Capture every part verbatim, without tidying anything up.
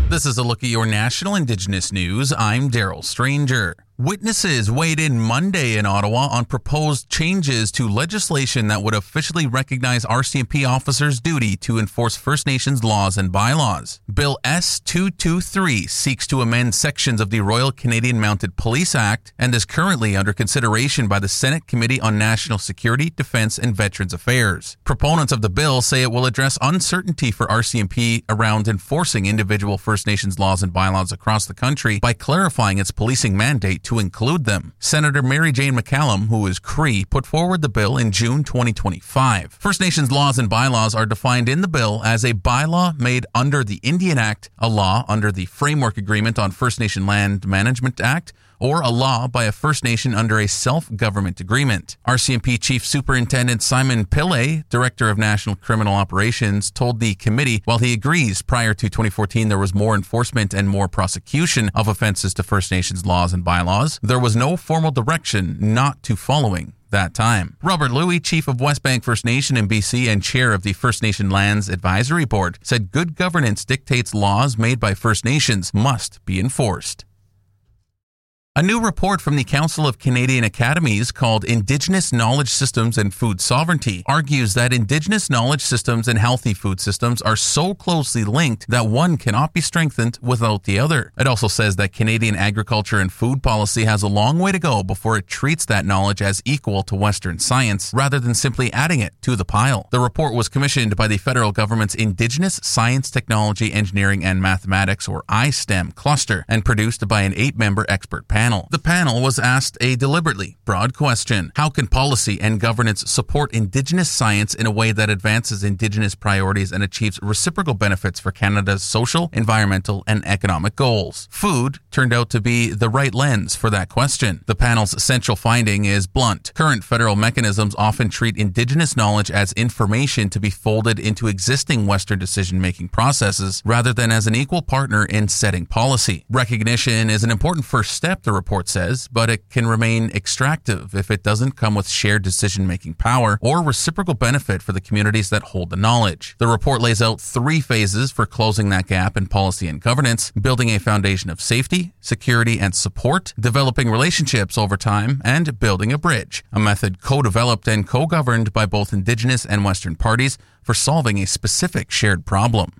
This is a look at your national Indigenous news. I'm Daryl Stranger. Witnesses weighed in Monday in Ottawa on proposed changes to legislation that would officially recognize R C M P officers' duty to enforce First Nations laws and bylaws. Bill S two twenty-three seeks to amend sections of the Royal Canadian Mounted Police Act and is currently under consideration by the Senate Committee on National Security, Defense and Veterans Affairs. Proponents of the bill say it will address uncertainty for R C M P around enforcing individual First Nations laws and bylaws across the country by clarifying its policing mandate to include them. Senator Mary Jane McCallum, who is Cree, put forward the bill in June twenty twenty-five. First Nations laws and bylaws are defined in the bill as a bylaw made under the Indian Act, a law under the Framework Agreement on First Nation Land Management Act, or a law by a First Nation under a self-government agreement. R C M P Chief Superintendent Simon Pillay, Director of National Criminal Operations, told the committee while he agrees prior to twenty fourteen there was more enforcement and more prosecution of offenses to First Nations laws and bylaws, there was no formal direction not to following that time. Robert Louie, Chief of Westbank First Nation in B C and Chair of the First Nation Lands Advisory Board, said good governance dictates laws made by First Nations must be enforced. A new report from the Council of Canadian Academies called Indigenous Knowledge Systems and Food Sovereignty argues that Indigenous knowledge systems and healthy food systems are so closely linked that one cannot be strengthened without the other. It also says that Canadian agriculture and food policy has a long way to go before it treats that knowledge as equal to Western science, rather than simply adding it to the pile. The report was commissioned by the federal government's Indigenous Science, Technology, Engineering and Mathematics, or I STEM, cluster, and produced by an eight-member expert panel. Panel. The panel was asked a deliberately broad question. How can policy and governance support Indigenous science in a way that advances Indigenous priorities and achieves reciprocal benefits for Canada's social, environmental, and economic goals? Food turned out to be the right lens for that question. The panel's central finding is blunt. Current federal mechanisms often treat Indigenous knowledge as information to be folded into existing Western decision-making processes rather than as an equal partner in setting policy. Recognition is an important first step, the report says, but it can remain extractive if it doesn't come with shared decision-making power or reciprocal benefit for the communities that hold the knowledge. The report lays out three phases for closing that gap in policy and governance: building a foundation of safety, security, and support, developing relationships over time, and building a bridge, a method co-developed and co-governed by both Indigenous and Western parties for solving a specific shared problem.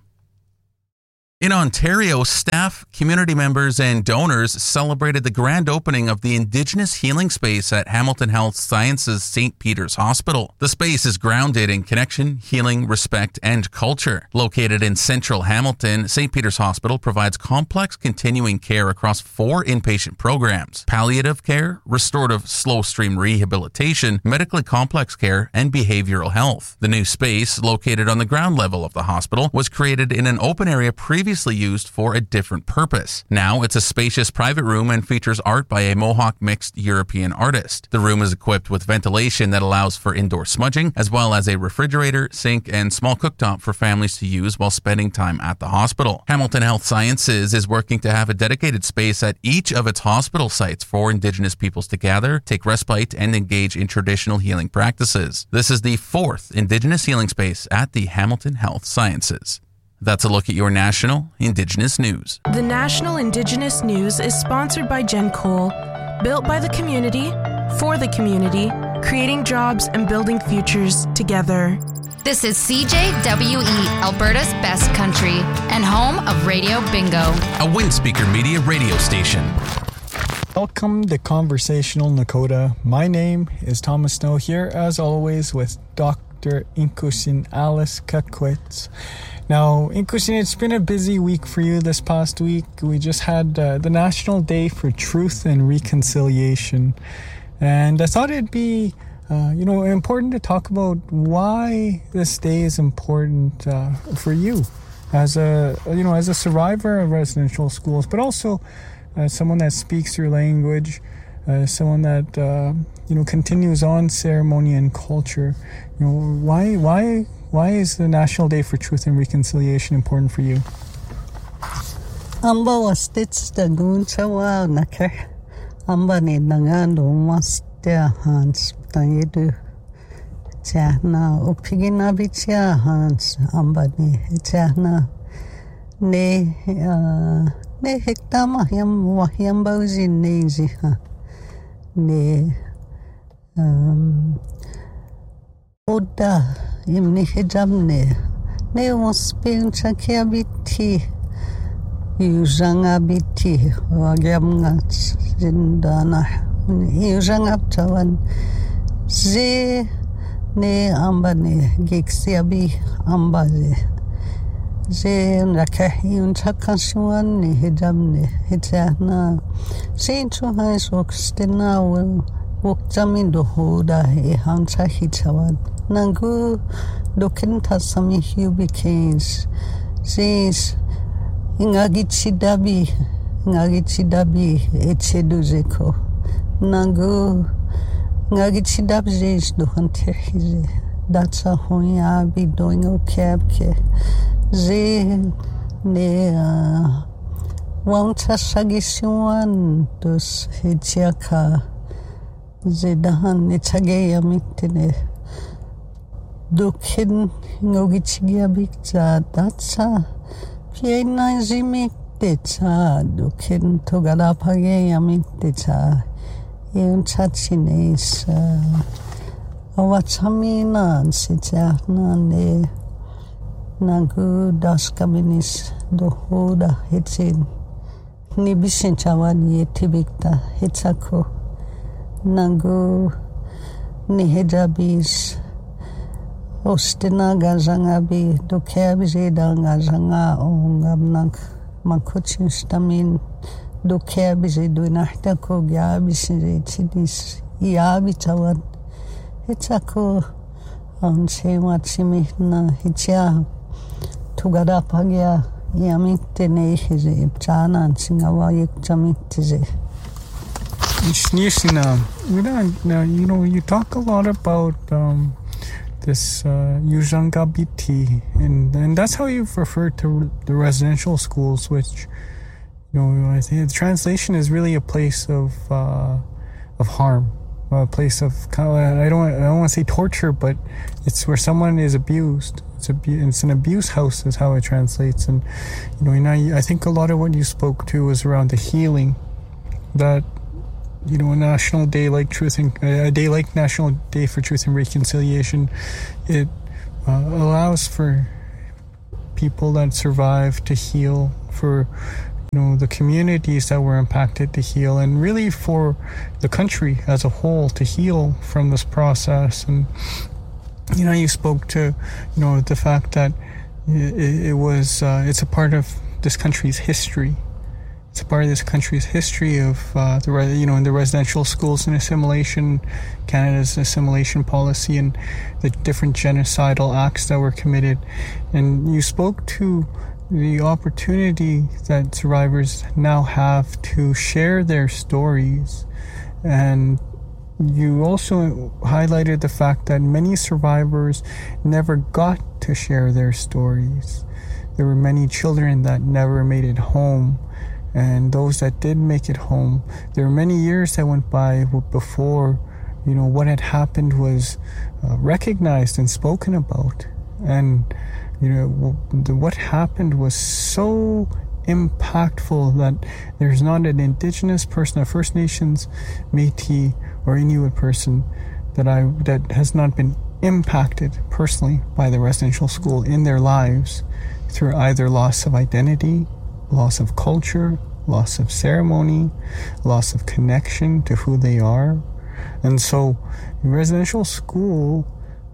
In Ontario, staff, community members, and donors celebrated the grand opening of the Indigenous Healing Space at Hamilton Health Sciences Saint Peter's Hospital. The space is grounded in connection, healing, respect, and culture. Located in central Hamilton, Saint Peter's Hospital provides complex continuing care across four inpatient programs: palliative care, restorative slow-stream rehabilitation, medically complex care, and behavioral health. The new space, located on the ground level of the hospital, was created in an open area previously used for a different purpose. Now it's a spacious private room and features art by a Mohawk mixed European artist. The room is equipped with ventilation that allows for indoor smudging, as well as a refrigerator, sink, and small cooktop for families to use while spending time at the hospital. Hamilton Health Sciences is working to have a dedicated space at each of its hospital sites for Indigenous peoples to gather, take respite, and engage in traditional healing practices. This is the fourth Indigenous healing space at the Hamilton Health Sciences. That's a look at your national Indigenous news. The National Indigenous News is sponsored by Gen Cole, built by the community, for the community, creating jobs and building futures together. This is C J W E, Alberta's best country, and home of Radio Bingo, a Windspeaker Media radio station. Welcome to Conversational Nakota. My name is Thomas Snow, here as always with Doctor Inkusin Alice Kakwitz. Now, Inkusin, it's been a busy week for you this past week. We just had uh, the National Day for Truth and Reconciliation. And I thought it'd be, uh, you know, important to talk about why this day is important uh, for you as a, you know, as a survivor of residential schools, but also as someone that speaks your language, uh, someone that, uh, you know, continues on ceremony and culture. You know, why, why, why is the National Day for Truth and Reconciliation important for you? Amba wastits da gunchawa nakar. Amba ni nangando mastia hans tangidu. Chahna upigina bichia hans amba ni chahna ne ne hektama yam wahyam bauzin ne ziha ne um oda im ne hejamne ne waspin chakia biti yuzanga biti wagyam ngats zindana yuzanga tawan ze ne ambane gixiabi ambaze ze nakahiyun chakashuan ne hejamne hejana sincho hais okstina wel wokjamin do hoda e hancha hichawan nangu dokinta sami hubikins zis ingagichidabi ingagichidabi echeduzeko nangu ingagichidabi zis do hantehize that's a hoya be doing okay ke ze ne wanta sagisuan dos hechiaka ze dahan ne chageya mitne dokin ngogichigia bikza datsa piena zimiktecha dokin togada pageya mittecha eun chachines awachamina sechana ne nangu das kaminis do hoda hetsin nibisin chawan ye tibikta hetsako nangu ni hejabis ostina gazanga bi do kebize da gazanga ongabnak makuchin stamin do kebize do nahta ko gabise chidis yabi chawan hetsako on chema chimihna hicha tugada pagya yamitte ne hize chanan singawa yek chamitte Shnishina, now, you know, you talk a lot about um, this uh, Yuzanga Biti, and, and that's how you've referred to the residential schools, which, you know, I think the translation is really a place of uh, of harm, a place of, kind of, I don't I don't want to say torture, but it's where someone is abused. It's, abu- it's an abuse house is how it translates, and you know, and I, I think a lot of what you spoke to was around the healing that. You know, a national day like Truth and a day like National Day for Truth and Reconciliation, it uh, allows for people that survive to heal, for you know the communities that were impacted to heal, and really for the country as a whole to heal from this process. And you know, you spoke to you know the fact that it, it was uh, it's a part of this country's history. It's a part of this country's history of uh, the re- you know in the residential schools and assimilation, Canada's assimilation policy, and the different genocidal acts that were committed. And you spoke to the opportunity that survivors now have to share their stories, and you also highlighted the fact that many survivors never got to share their stories. There were many children that never made it home. And those that did make it home, there were many years that went by before, you know, what had happened was uh, recognized and spoken about. And, you know, the, what happened was so impactful that there's not an Indigenous person, a First Nations, Métis, or Inuit person that I that has not been impacted personally by the residential school in their lives through either loss of identity, loss of culture, loss of ceremony, loss of connection to who they are. And so residential school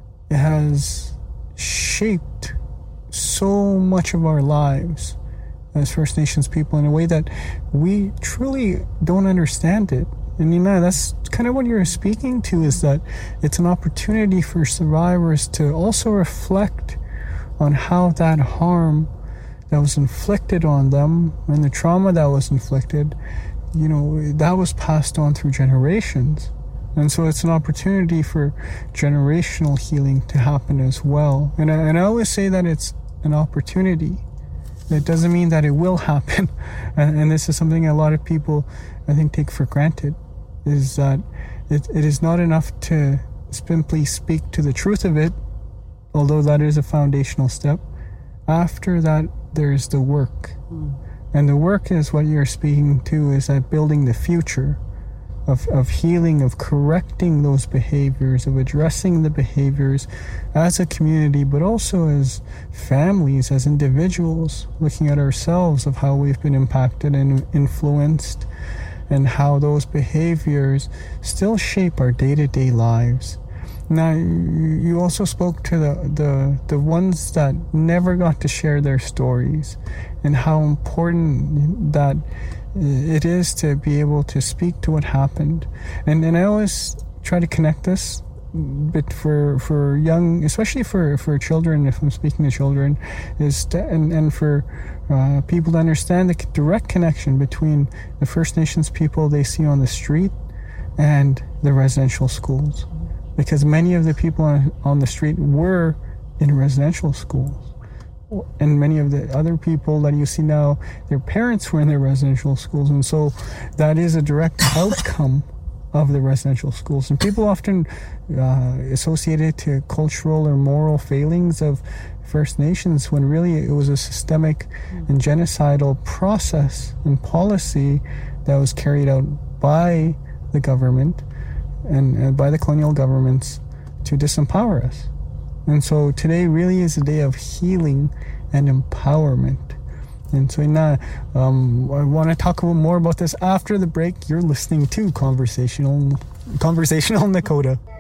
has shaped so much of our lives as First Nations people in a way that we truly don't understand it. And you know, that's kind of what you're speaking to, is that it's an opportunity for survivors to also reflect on how that harm that was inflicted on them and the trauma that was inflicted, you know, that was passed on through generations. And so it's an opportunity for generational healing to happen as well. And I, and I always say that it's an opportunity. That doesn't mean that it will happen. And, and this is something a lot of people, I think, take for granted, is that it, it is not enough to simply speak to the truth of it, although that is a foundational step. After that, there's the work. And the work is what you're speaking to, is that building the future of, of healing, of correcting those behaviors, of addressing the behaviors as a community, but also as families, as individuals, looking at ourselves of how we've been impacted and influenced, and how those behaviors still shape our day-to-day lives. Now, you also spoke to the, the, the ones that never got to share their stories, and how important that it is to be able to speak to what happened. And and I always try to connect this, but for for young, especially for, for children, if I'm speaking to children, is to, and, and for uh, people to understand the direct connection between the First Nations people they see on the street and the residential schools. Because many of the people on, on the street were in residential schools. And many of the other people that you see now, their parents were in their residential schools. And so that is a direct outcome of the residential schools. And people often uh, associate it to cultural or moral failings of First Nations, when really it was a systemic and genocidal process and policy that was carried out by the government and uh, by the colonial governments to disempower us. And so today really is a day of healing and empowerment. And so now, um, I want to talk a little more about this after the break. You're listening to Conversational Conversational Nakota.